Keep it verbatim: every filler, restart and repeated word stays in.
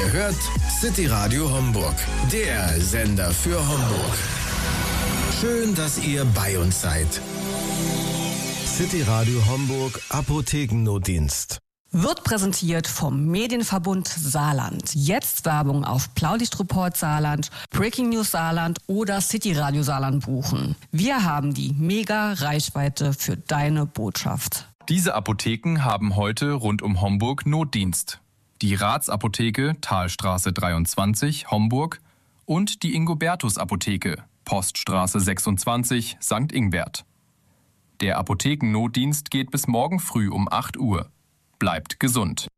Ihr hört City Radio Homburg, der Sender für Homburg. Schön, dass ihr bei uns seid. City Radio Homburg Apothekennotdienst. Wird präsentiert vom Medienverbund Saarland. Jetzt Werbung auf Blaulichtreport Saarland, Breaking News Saarland oder City Radio Saarland buchen. Wir haben die Mega-Reichweite für deine Botschaft. Diese Apotheken haben heute rund um Homburg Notdienst. Die Ratsapotheke, Talstraße dreiundzwanzig, Homburg und die Ingobertus-Apotheke, Poststraße sechsundzwanzig, Sankt Ingbert. Der Apothekennotdienst geht bis morgen früh um acht Uhr. Bleibt gesund.